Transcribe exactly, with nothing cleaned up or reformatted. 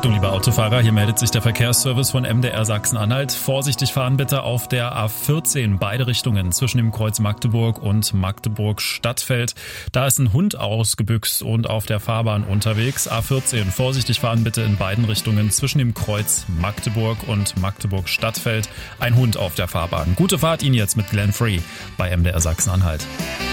Achtung, liebe Autofahrer, hier meldet sich der Verkehrsservice von M D R Sachsen-Anhalt. Vorsichtig fahren bitte auf der A vierzehn, beide Richtungen zwischen dem Kreuz Magdeburg und Magdeburg-Stadtfeld. Da ist ein Hund ausgebüxt und auf der Fahrbahn unterwegs. A vierzehn, vorsichtig fahren bitte in beiden Richtungen zwischen dem Kreuz Magdeburg und Magdeburg-Stadtfeld. Ein Hund auf der Fahrbahn. Gute Fahrt Ihnen jetzt mit Glenn Free bei M D R Sachsen-Anhalt.